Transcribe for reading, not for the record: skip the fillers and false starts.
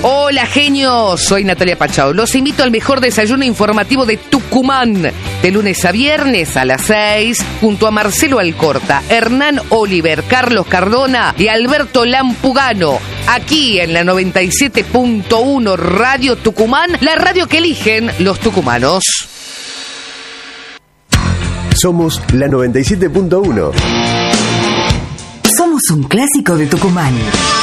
Hola genios, soy Natalia Pachau. Los invito al mejor desayuno informativo de Tucumán, de lunes a viernes a las 6, junto a Marcelo Alcorta, Hernán Oliver, Carlos Cardona y Alberto Lampugano, aquí en la 97.1 Radio Tucumán, la radio que eligen los tucumanos. Somos la 97.1. Somos un clásico de Tucumán.